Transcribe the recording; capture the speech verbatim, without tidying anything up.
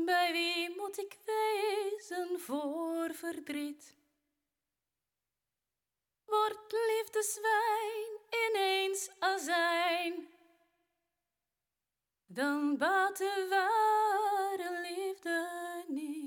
Bij wie moet ik wezen voor verdriet? Wordt liefdeswijn ineens azijn, dan baat de ware liefde niet.